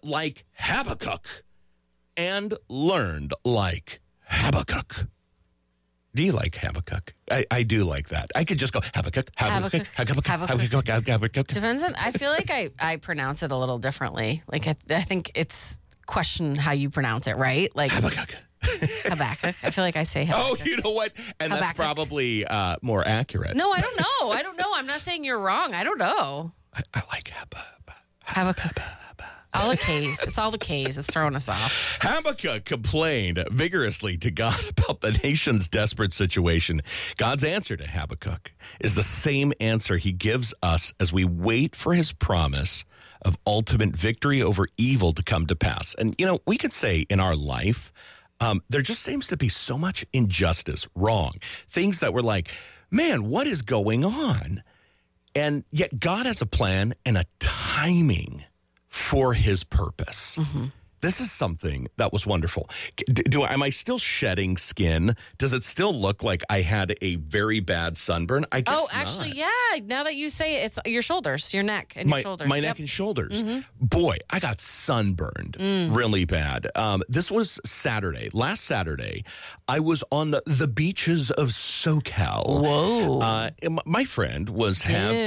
like Habakkuk and learned like Habakkuk. Do you like Habakkuk? I do like that. I could just go Habakkuk, Habakkuk, Habakkuk, Habakkuk, Habakkuk. Depends on, I feel like I pronounce it a little differently. Like, I think it's question how you pronounce it, right? Like Habakkuk. Habakkuk. I feel like I say Habakkuk. Oh, you know what? And that's Habakkuk. probably more accurate. No, I don't know. I don't know. I'm not saying you're wrong. I don't know. I like Habakkuk. Habakkuk. All the K's. It's all the K's. It's throwing us off. Habakkuk complained vigorously to God about the nation's desperate situation. God's answer to Habakkuk is the same answer he gives us as we wait for his promise of ultimate victory over evil to come to pass. And, you know, we could say in our life, there just seems to be so much injustice, wrong, things that we're like, man, what is going on? And yet God has a plan and a timing for his purpose. Mm-hmm. This is something that was wonderful. Am I still shedding skin? Does it still look like I had a very bad sunburn? I guess Oh, actually, not. yeah. Now that you say it, it's your shoulders, your neck, and your shoulders. My neck and shoulders. Mm-hmm. Boy, I got sunburned really bad. This was Saturday. Last Saturday, I was on the beaches of SoCal. Whoa. My friend was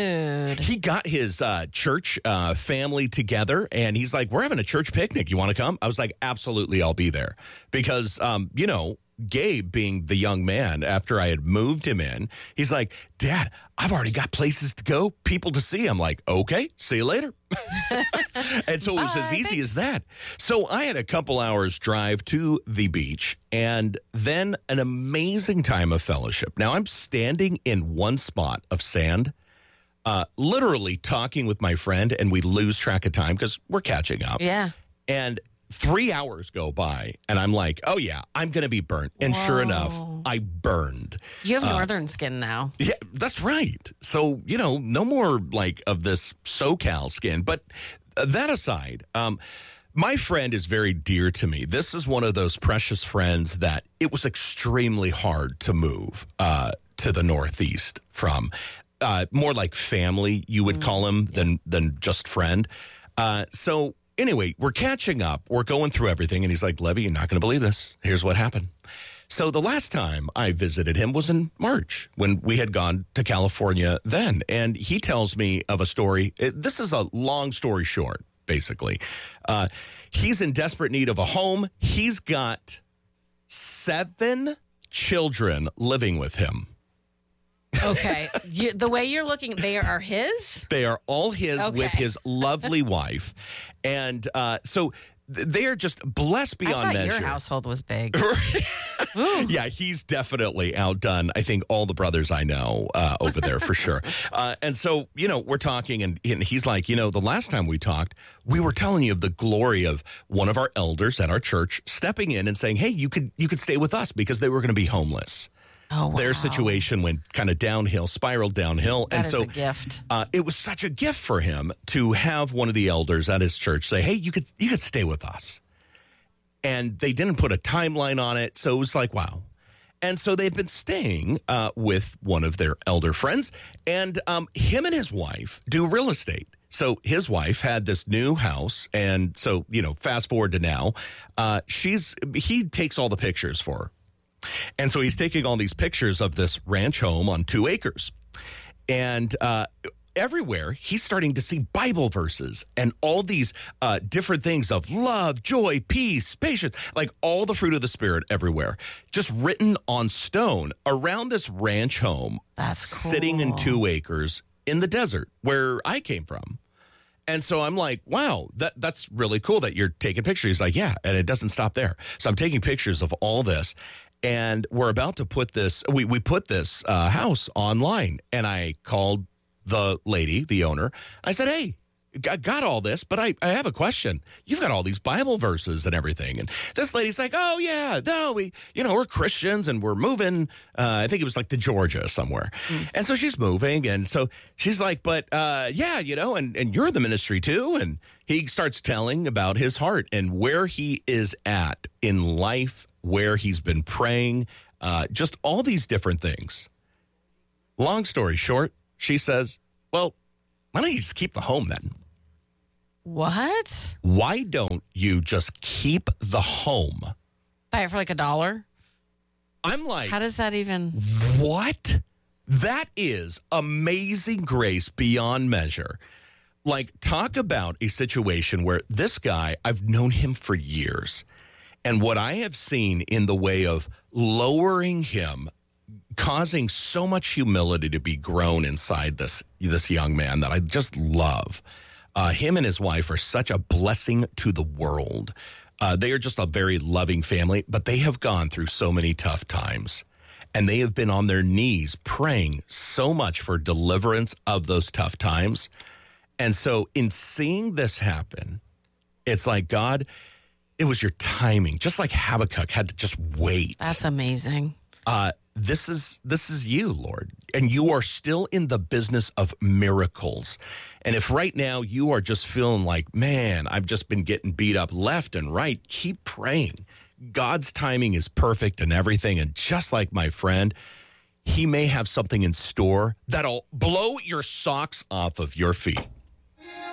he got his church family together, and he's like, we're having a church picnic. You want to come? I was like, absolutely, I'll be there. Because, you know, Gabe, being the young man, after I had moved him in, he's like, Dad, I've already got places to go, people to see. I'm like, okay, see you later. And so it was as easy as that. So I had a couple hours drive to the beach and then an amazing time of fellowship. Now I'm standing in one spot of sand, literally talking with my friend, and we lose track of time because we're catching up. Yeah. And 3 hours go by, and I'm like, oh, yeah, I'm going to be burnt. And sure enough, I burned. You have northern skin now. Yeah, that's right. So, you know, no more like of this SoCal skin. But that aside, my friend is very dear to me. This is one of those precious friends that it was extremely hard to move to the Northeast from. More like family, you would call him, than just friend. So anyway, we're catching up. We're going through everything. And he's like, Levy, you're not going to believe this. Here's what happened. So the last time I visited him was in March when we had gone to California then. And he tells me of a story. This is a long story short, basically. He's in desperate need of a home. He's got 7 children living with him. Okay. The way you're looking, they are his? They are all his with his lovely wife. And so they are just blessed beyond I thought measure. Your household was big. Yeah, he's definitely outdone, I think, all the brothers I know over there for sure. And so, you know, we're talking and he's like, you know, the last time we talked, we were telling you of the glory of one of our elders at our church stepping in and saying, hey, you could stay with us because they were going to be homeless. Oh, wow. Their situation went kind of downhill, spiraled downhill. That and is so a gift. It was such a gift for him to have one of the elders at his church say, hey, you could stay with us. And they didn't put a timeline on it. So it was like, wow. And so they've been staying with one of their elder friends. And him and his wife do real estate. So his wife had this new house. And so, you know, fast forward to now, he takes all the pictures for her. And so he's taking all these pictures of this ranch home on 2 acres. And everywhere, he's starting to see Bible verses and all these different things of love, joy, peace, patience, like all the fruit of the Spirit everywhere, just written on stone around this ranch home. That's cool. Sitting in 2 acres in the desert where I came from. And so I'm like, wow, that's really cool that you're taking pictures. He's like, yeah, and it doesn't stop there. So I'm taking pictures of all this. And we're about to put this, we put this house online. And I called the lady, the owner. I said, hey, I got all this, but I have a question. You've got all these Bible verses and everything. And this lady's like, oh, yeah, no, we're Christians and we're moving. I think it was like to Georgia somewhere. And so she's moving. And so she's like, but yeah, you know, and you're the ministry too. And he starts telling about his heart and where he is at in life, where he's been praying, just all these different things. Long story short, she says, well, why don't you just keep the home then? What? Why don't you just keep the home? Buy it for like $1? I'm like, How does that even? what? That is amazing grace beyond measure. Like, talk about a situation where this guy, I've known him for years. And what I have seen in the way of lowering him, causing so much humility to be grown inside this young man that I just love. Him and his wife are such a blessing to the world. They are just a very loving family, but they have gone through so many tough times. And they have been on their knees praying so much for deliverance of those tough times. And so in seeing this happen, it's like, God, it was your timing. Just like Habakkuk had to just wait. That's amazing. This is you, Lord. And you are still in the business of miracles. And if right now you are just feeling like, man, I've just been getting beat up left and right, keep praying. God's timing is perfect and everything. And just like my friend, he may have something in store that'll blow your socks off of your feet.